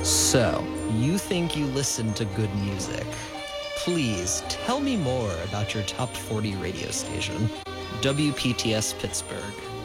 So, you think you listen to good music. Please tell me more about your top 40 radio station. WPTS Pittsburgh.